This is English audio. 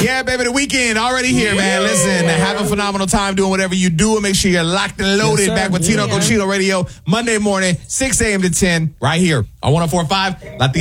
Yeah, baby, the weekend already here, man. Listen, have a phenomenal time doing whatever you do, and make sure you're locked and loaded. Back with Tino Cochino Radio, Monday morning, 6 a.m. to 10, right here on 104.5 Latina.